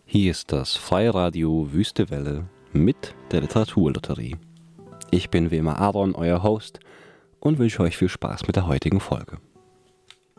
Hier ist das Freiradio Wüste Welle mit der Literaturlotterie. Ich bin wie immer Aaron, euer Host, und wünsche euch viel Spaß mit der heutigen Folge.